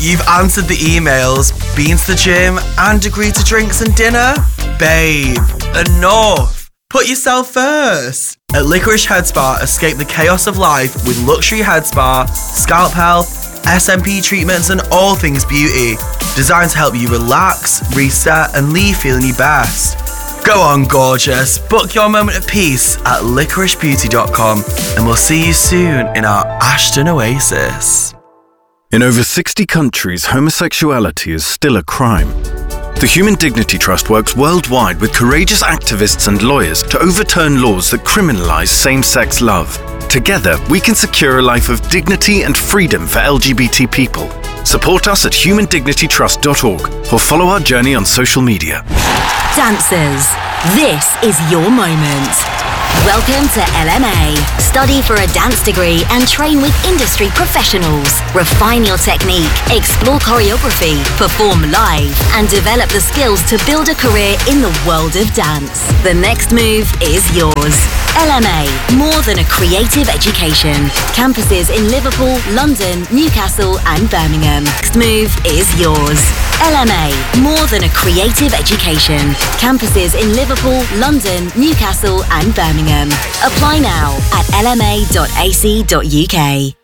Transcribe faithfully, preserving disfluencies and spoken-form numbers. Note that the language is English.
You've answered the emails, been to the gym, and agreed to drinks and dinner? Babe, enough. Put yourself first. At Licorice Head Spa, escape the chaos of life with luxury head spa, scalp health, S M P treatments, and all things beauty. Designed to help you relax, reset, and leave feeling your best. Go on, gorgeous. Book your moment of peace at licorice beauty dot com, and we'll see you soon in our Ashton Oasis. In over sixty countries, homosexuality is still a crime. The Human Dignity Trust works worldwide with courageous activists and lawyers to overturn laws that criminalize same-sex love. Together, we can secure a life of dignity and freedom for L G B T people. Support us at human dignity trust dot org or follow our journey on social media. Dancers, this is your moment. Welcome to L M A. Study for a dance degree and train with industry professionals. Refine your technique, explore choreography, perform live, and develop the skills to build a career in the world of dance. The next move is yours. L M A, more than a creative education. Campuses in Liverpool, London, Newcastle, and Birmingham. Next move is yours. L M A, more than a creative education. Campuses in Liverpool, London, Newcastle, and Birmingham. Apply now at l m a dot a c dot u k.